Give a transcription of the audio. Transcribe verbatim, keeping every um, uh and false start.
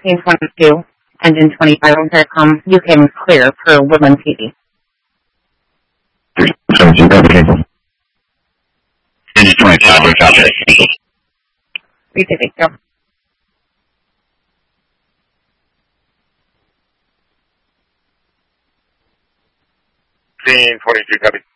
thirteen twenty-two, engine twenty-five, Intercom, U K clear for Woodland P D. seventeen, copy. Engine twenty-five, we're copy. Repeat, thank you. Scene twenty-two, copy.